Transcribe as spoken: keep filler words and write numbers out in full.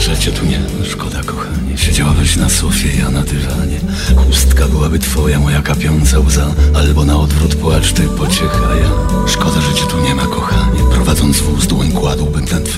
że cię tu nie ma, szkoda kochanie. Siedziałabyś na sofie, ja na dywanie. Chustka byłaby twoja, moja kapiąca łza. Albo na odwrót płacz, ty pociecha ja. Szkoda, że cię tu nie ma, kochanie. Prowadząc wóz, dłoń kładł